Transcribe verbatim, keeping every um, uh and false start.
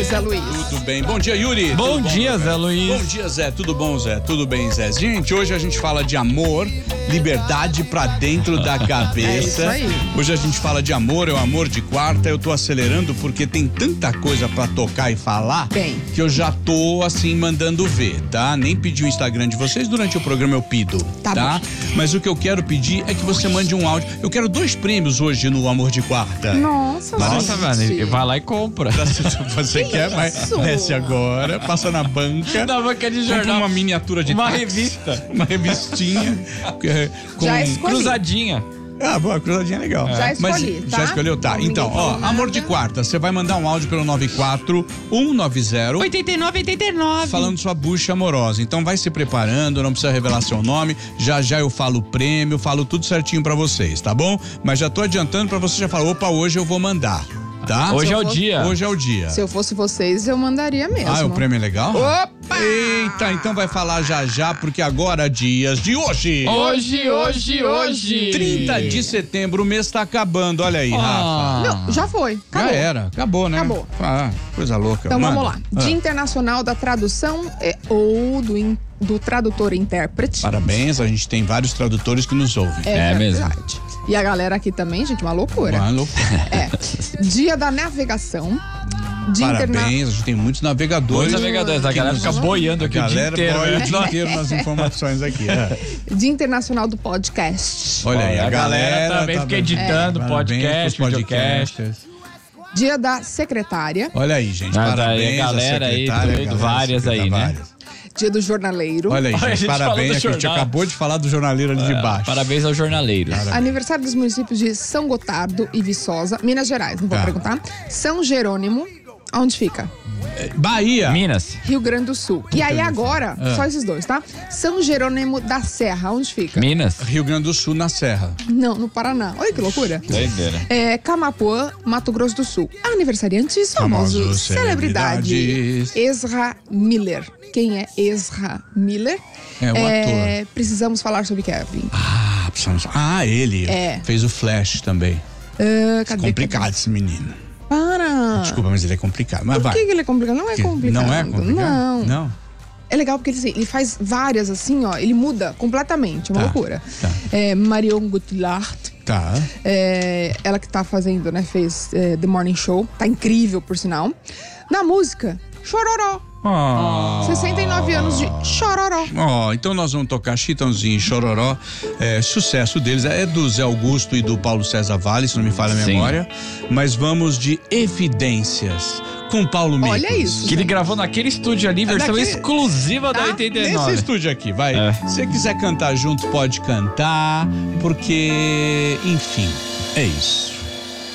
dia, Zé Luiz. Tudo bem? Bom dia, Yuri. Bom Tudo dia, bom, Zé Luiz. Bom dia, Zé. Tudo bom, Zé? Tudo bem, Zé? Gente, hoje a gente fala de amor, liberdade pra dentro da cabeça. É isso aí. Hoje a gente fala de amor, é o amor de quarta. Eu tô acelerando porque tem tanta coisa pra tocar e falar Tem. que eu já tô, assim, mandando ver, tá? Nem pedi o Instagram de vocês, durante o programa eu pido, Tá tá? bom. Mas o que eu quero pedir é que você mande um áudio. Eu quero dois prêmios hoje no Amor de Quarta. Nossa, Nossa, gente. velho, vai lá e compra. Você Que quer, mas isso? desce agora, passa na banca. Na banca de Compra jornal. uma miniatura de Uma táxi, revista. uma revistinha. é, com... Já escolhi. Cruzadinha. Ah, boa, cruzadinha é legal. Já escolhi, Mas, tá? Já escolheu? Tá. Ninguém Então, ó, falou Amor nada. de Quarta, você vai mandar um áudio pelo nove quatro um nove zero oitenta e nove, oitenta e nove. falando sua bucha amorosa. Então vai se preparando, não precisa revelar seu nome. Já já eu falo o prêmio, falo tudo certinho pra vocês, tá bom? Mas já tô adiantando pra você já falar, opa, hoje eu vou mandar, tá? Hoje Se é eu o fosse- dia. Hoje é o dia. Se eu fosse vocês, eu mandaria mesmo. Ah, o prêmio é legal? Opa! Eita, então vai falar já já, porque agora dias de hoje. Hoje, hoje, hoje. trinta de setembro, o mês tá acabando, olha aí, Rafa. Ah. Não, já foi. Acabou. Já era, acabou, né? Acabou. Ah, coisa louca. Então Manda. vamos lá. Ah. Dia Internacional da Tradução é, ou do, in- do Tradutor e Intérprete. Parabéns, a gente tem vários tradutores que nos ouvem. É mesmo. verdade. E a galera aqui também, gente, uma loucura. Uma loucura. É. Dia da Navegação. Dia Interna- Parabéns, a gente tem muitos navegadores. Dois navegadores, a que galera nos- fica boiando A aqui o dia galera inteiro. boia né? o dia inteiro nas informações aqui. é. Dia Internacional do Podcast. Olha aí, Olha, a, a galera também tá fica dando- editando Parabéns podcast, pros videocast. podcasters. Dia da Secretária. Olha aí, gente, Ah, tá aí, parabéns. a galera aí, secretária, tudo, a galera várias aí, né? secretária. Dia do Jornaleiro. Olha aí, Olha, a gente, gente falou parabéns. do É que a gente jornal. acabou de falar do jornaleiro ali de baixo. Parabéns aos jornaleiros. Aniversário dos municípios de São Gotardo e Viçosa, Minas Gerais, não vou Tá. perguntar. São Jerônimo, onde fica? Bahia. Minas. Rio Grande do Sul. E aí agora, Ah. só esses dois, tá? São Jerônimo da Serra, onde fica? Minas. Rio Grande do Sul, na Serra. Não, no Paraná. Olha que loucura. Doideira. É, Camapuã, Mato Grosso do Sul. Aniversariantes famosos, Famosos celebridade. celebridades. Ezra Miller. Quem é Ezra Miller? É, o ator. Precisamos falar sobre Kevin. Ah, precisamos... ah, ele É. fez o Flash também. Ah, cadê? Complicado cadê? esse menino. Para! Desculpa, mas ele é complicado. Mas Por vai. que que ele é complicado? Não é Que- complicado. Não é complicado? Não. Não. É legal porque assim, ele faz várias assim, ó. Ele muda completamente. É uma Tá, loucura. tá. É, Marion Cotillard. Tá. É, ela que tá fazendo, né? Fez é, The Morning Show. Tá incrível, por sinal. Na música, Chororó. Oh. sessenta e nove anos de Chororó. Ó, então nós vamos tocar Chitãozinho e Chororó. É, sucesso deles é do Zé Augusto e do Paulo César Vale, se não me falha a Sim. memória. Mas vamos de Evidências com Paulo Miklos. Olha isso. Que ele gravou naquele estúdio ali, versão naquele- exclusiva da Tá? oitenta e Nesse nove. estúdio aqui, vai. É. Se você quiser cantar junto, pode cantar, porque, enfim, é isso.